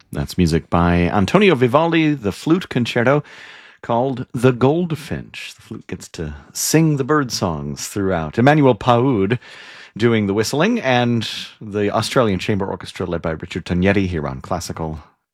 That's music by Antonio Vivaldi, the flute concerto called The Goldfinch. The flute gets to sing the bird songs throughout. Emmanuel Paoud doing the whistling, and the Australian Chamber Orchestra led by Richard Tognetti here on Classical